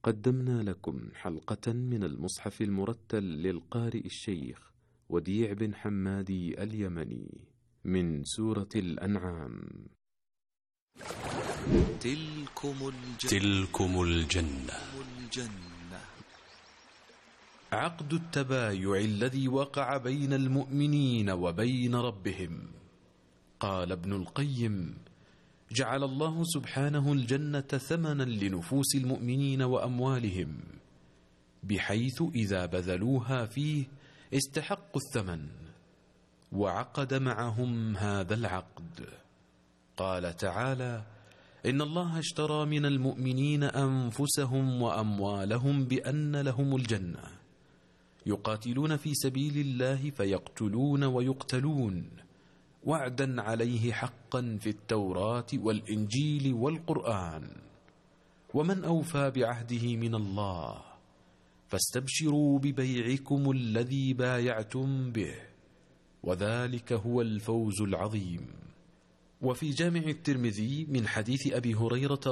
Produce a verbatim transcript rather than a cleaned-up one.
قدمنا لكم حلقة من المصحف المرتل للقارئ الشيخ وديع بن حمادي اليمني من سورة الأنعام. تلكم الجنة, تلكم الجنة. الجنة عقد التبايع الذي وقع بين المؤمنين وبين ربهم. قال ابن القيم: جعل الله سبحانه الجنة ثمنا لنفوس المؤمنين وأموالهم، بحيث إذا بذلوها فيه استحقوا الثمن، وعقد معهم هذا العقد. قال تعالى: إن الله اشترى من المؤمنين أنفسهم وأموالهم بأن لهم الجنة، يقاتلون في سبيل الله فيقتلون ويقتلون، وعدا عليه حقا في التوراة والإنجيل والقرآن، ومن أوفى بعهده من الله، فاستبشروا ببيعكم الذي بايعتم به، وذلك هو الفوز العظيم. وفي جامع الترمذي من حديث أبي هريرة